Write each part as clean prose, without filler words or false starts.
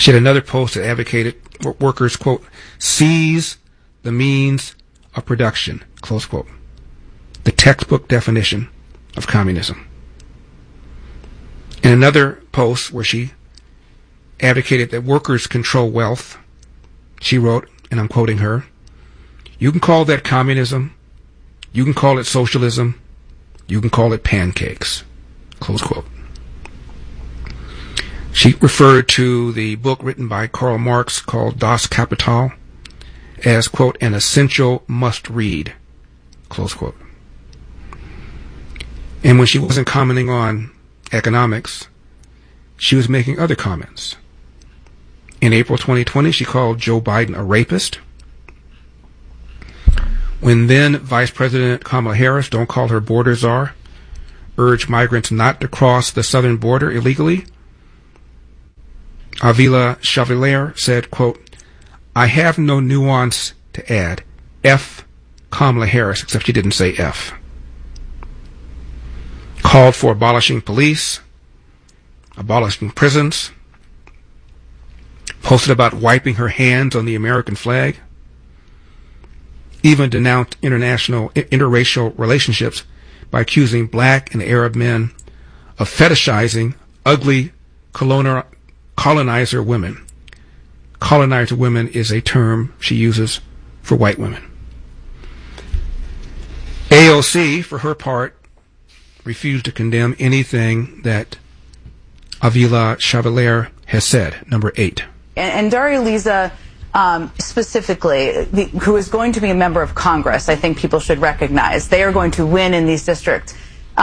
She had another post that advocated workers, quote, seize the means of production, close quote. The textbook definition of communism. In another post where she advocated that workers control wealth, she wrote, and I'm quoting her, you can call that communism, you can call it socialism, you can call it pancakes, close quote. She referred to the book written by Karl Marx called Das Kapital as, quote, an essential must-read, close quote. And when she wasn't commenting on economics, she was making other comments. In April 2020, she called Joe Biden a rapist. When then Vice President Kamala Harris, don't call her border czar, urged migrants not to cross the southern border illegally, Avila Chevalier said, quote, I have no nuance to add. F. Kamala Harris, except she didn't say F. Called for abolishing police, abolishing prisons, posted about wiping her hands on the American flag, even denounced interracial relationships by accusing black and Arab men of fetishizing ugly colonizer women. Colonizer women is a term she uses for white women. AOC, for her part, refused to condemn anything that Avila Chevalier has said, number 8. And Daria Liza, specifically, who is going to be a member of Congress, I think people should recognize. They are going to win in these districts.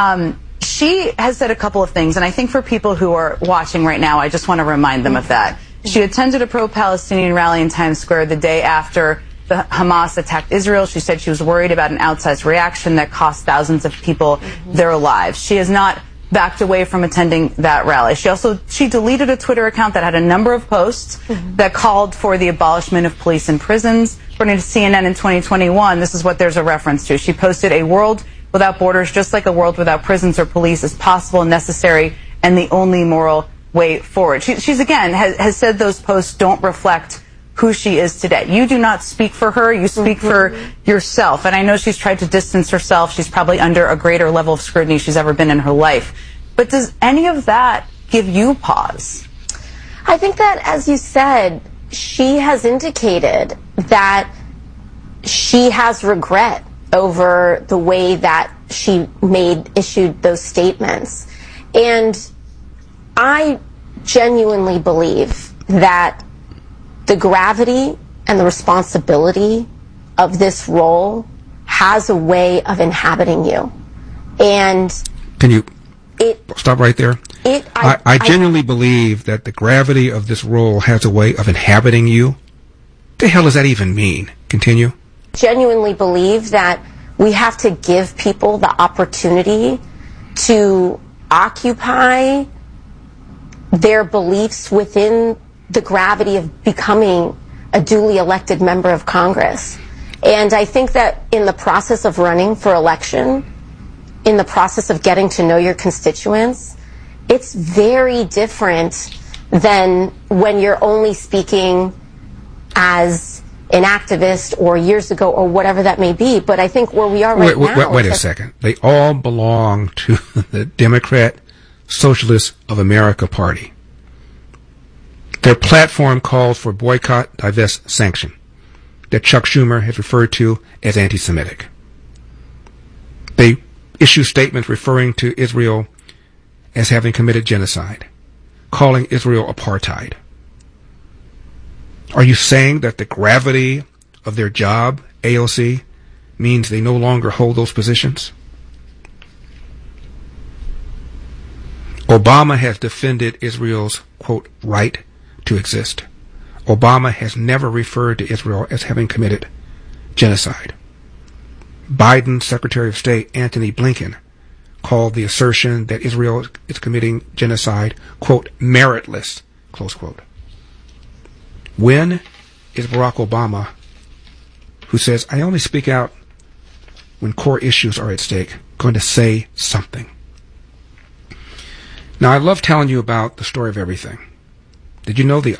She has said a couple of things, and I think for people who are watching right now, I just want to remind them of that. She attended a pro-Palestinian rally in Times Square the day after the Hamas attacked Israel. She said she was worried about an outsized reaction that cost thousands of people their lives. She has not backed away from attending that rally. She deleted a Twitter account that had a number of posts that called for the abolishment of police and prisons. According to CNN in 2021, this is what there's a reference to. She posted, a world without borders, just like a world without prisons or police, is possible and necessary and the only moral way forward. She's again has said those posts don't reflect who she is today. You do not speak for her, you speak for yourself. And I know she's tried to distance herself. She's probably under a greater level of scrutiny she's ever been in her life. But does any of that give you pause? I think that, as you said, she has indicated that she has regret over the way that she issued those statements. And I genuinely believe that the gravity and the responsibility of this role has a way of inhabiting you. And can you stop right there? I genuinely believe that the gravity of this role has a way of inhabiting you. What the hell does that even mean? Continue. Genuinely believe that we have to give people the opportunity to occupy their beliefs within the gravity of becoming a duly elected member of Congress. And I think that in the process of running for election, in the process of getting to know your constituents, it's very different than when you're only speaking as an activist or years ago or whatever that may be. But I think where we are now... Wait a second. They all belong to the Democrat Socialists of America Party. Their platform calls for boycott, divest, sanction, that Chuck Schumer has referred to as anti-Semitic. They issue statements referring to Israel as having committed genocide, calling Israel apartheid. Are you saying that the gravity of their job, AOC, means they no longer hold those positions? Obama has defended Israel's, quote, right to exist. Obama has never referred to Israel as having committed genocide. Biden's Secretary of State, Antony Blinken, called the assertion that Israel is committing genocide, quote, meritless, close quote. When is Barack Obama, who says, I only speak out when core issues are at stake, going to say something? Now, I love telling you about the story of everything. Did you know the